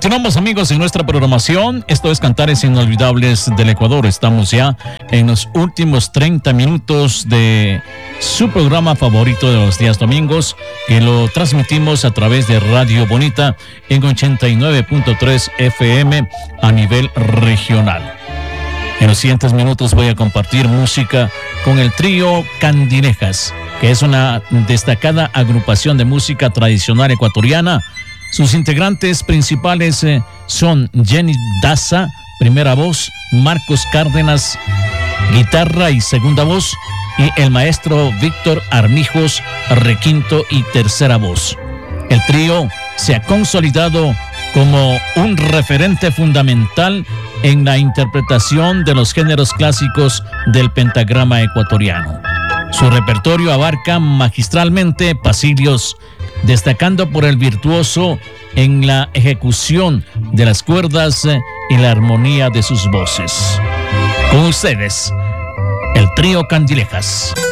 Continuamos, amigos, en nuestra programación. Esto es Cantares Inolvidables del Ecuador. Estamos ya en los últimos 30 minutos de su programa favorito de los días domingos, que lo transmitimos a través de Radio Bonita en 89.3 FM a nivel regional. En los siguientes minutos voy a compartir música con el trío Candilejas, que es una destacada agrupación de música tradicional ecuatoriana. Sus integrantes principales son Jenny Daza, primera voz, Marcos Cárdenas, guitarra y segunda voz, y el maestro Víctor Armijos, requinto y tercera voz. El trío se ha consolidado como un referente fundamental en la interpretación de los géneros clásicos del pentagrama ecuatoriano. Su repertorio abarca magistralmente pasillos, destacando por el virtuoso en la ejecución de las cuerdas y la armonía de sus voces. Con ustedes, el trío Candilejas.